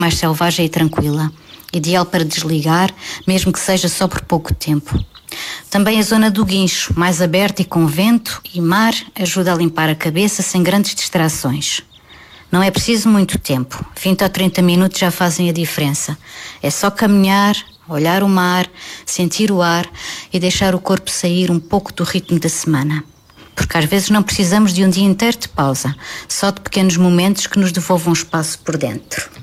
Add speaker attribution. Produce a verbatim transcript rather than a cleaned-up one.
Speaker 1: mais selvagem e tranquila, ideal para desligar, mesmo que seja só por pouco tempo. Também a zona do guincho, mais aberta e com vento e mar, ajuda a limpar a cabeça sem grandes distrações. Não é preciso muito tempo, vinte ou trinta minutos já fazem a diferença. É só caminhar, olhar o mar, sentir o ar e deixar o corpo sair um pouco do ritmo da semana. Porque às vezes não precisamos de um dia inteiro de pausa, só de pequenos momentos que nos devolvam espaço por dentro.